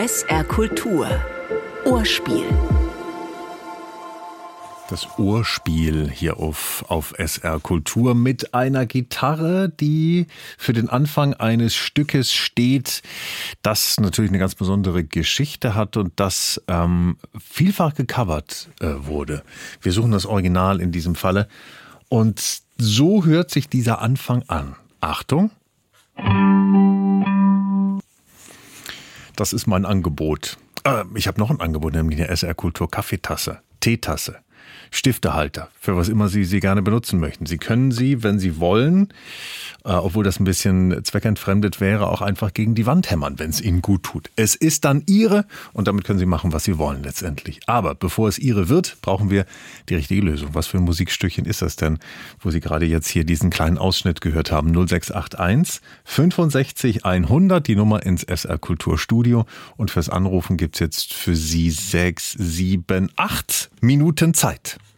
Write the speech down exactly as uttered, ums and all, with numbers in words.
S R Kultur. Ohrspiel. Das Ohrspiel hier auf, auf S R Kultur mit einer Gitarre, die für den Anfang eines Stückes steht, das natürlich eine ganz besondere Geschichte hat und das ähm, vielfach gecovert äh, wurde. Wir suchen das Original in diesem Falle und so hört sich dieser Anfang an. Achtung! Das ist mein Angebot. Äh, ich habe noch ein Angebot, nämlich eine S R Kultur Kaffeetasse, Teetasse. Stiftehalter, für was immer Sie sie gerne benutzen möchten. Sie können sie, wenn Sie wollen, äh, obwohl das ein bisschen zweckentfremdet wäre, auch einfach gegen die Wand hämmern, wenn es Ihnen gut tut. Es ist dann Ihre und damit können Sie machen, was Sie wollen letztendlich. Aber bevor es Ihre wird, brauchen wir die richtige Lösung. Was für ein Musikstückchen ist das denn, wo Sie gerade jetzt hier diesen kleinen Ausschnitt gehört haben? null sechs acht eins fünfundsechzig hundert, die Nummer ins S R Kulturstudio. Und fürs Anrufen gibt's jetzt für Sie sechs, sieben, acht Minuten Zeit.